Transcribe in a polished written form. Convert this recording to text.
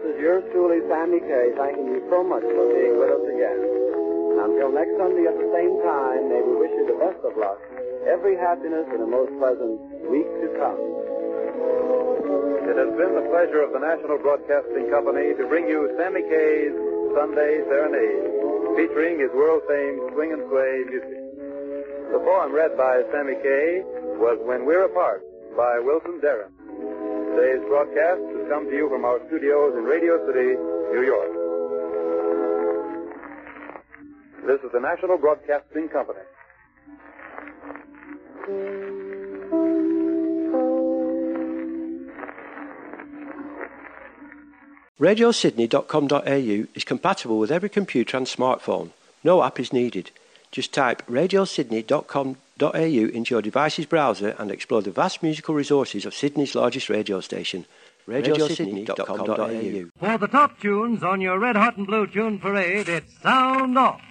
is yours truly, Sammy Kay, thanking you so much for being with us again. Until next Sunday at the same time, may we wish you the best of luck, every happiness, and a most pleasant week to come. It has been the pleasure of the National Broadcasting Company to bring you Sammy Kay's Sunday Serenade, featuring his world-famed swing and sway music. The poem read by Sammy Kay was When We're Apart by Wilson Darren. Today's broadcast has come to you from our studios in Radio City, New York. This is the National Broadcasting Company. RadioSydney.com.au is compatible with every computer and smartphone. No app is needed. Just type RadioSydney.com.au into your device's browser and explore the vast musical resources of Sydney's largest radio station, RadioSydney.com.au. For the top tunes on your Red Hot and Blue Tune Parade, it's Sound Off.